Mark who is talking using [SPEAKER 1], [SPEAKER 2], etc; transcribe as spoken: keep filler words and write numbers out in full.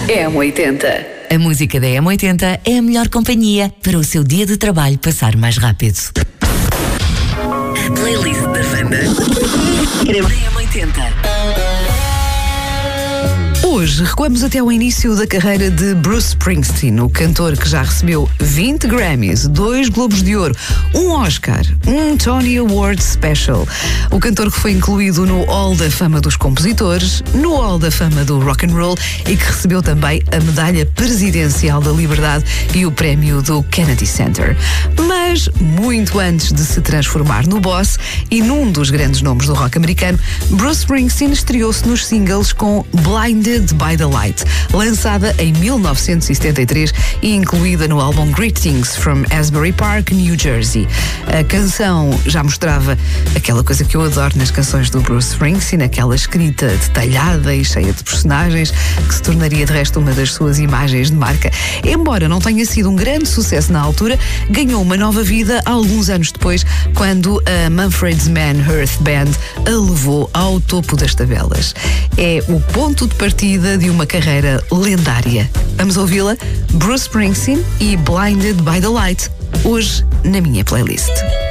[SPEAKER 1] M oitenta.
[SPEAKER 2] A música da M oitenta é a melhor companhia para o seu dia de trabalho passar mais rápido.
[SPEAKER 1] A playlist da Wanda. M oitenta.
[SPEAKER 3] Hoje recuamos até ao início da carreira de Bruce Springsteen, o cantor que já recebeu vinte Grammys, dois Globos de Ouro, um Oscar, um Tony Award Special. O cantor que foi incluído no Hall da Fama dos Compositores, no Hall da Fama do Rock and Roll e que recebeu também a Medalha Presidencial da Liberdade e o prémio do Kennedy Center. Mas, muito antes de se transformar no boss e num dos grandes nomes do rock americano, Bruce Springsteen estreou-se nos singles com Blinded by the Light, lançada em mil novecentos e setenta e três e incluída no álbum Greetings from Asbury Park, New Jersey. A canção já mostrava aquela coisa que eu adoro nas canções do Bruce Springsteen, aquela escrita detalhada e cheia de personagens, que se tornaria de resto uma das suas imagens de marca. Embora não tenha sido um grande sucesso na altura, ganhou uma nova vida alguns anos depois, quando a Mumford Mann Earth Band a levou ao topo das tabelas. É o ponto de partida de uma carreira lendária. Vamos ouvi-la? Bruce Springsteen e Blinded by the Light, hoje na minha playlist.